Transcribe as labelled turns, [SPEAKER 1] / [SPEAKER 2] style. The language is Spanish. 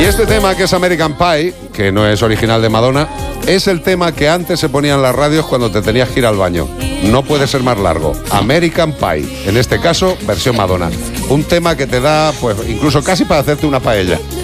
[SPEAKER 1] este tema, que es American Pie, que no es original de Madonna, es el tema que antes se ponía en las radios cuando te tenías que ir al baño. No puede ser más largo. American Pie, en este caso, versión Madonna. Un tema que te da, pues, incluso casi para hacerte una paella.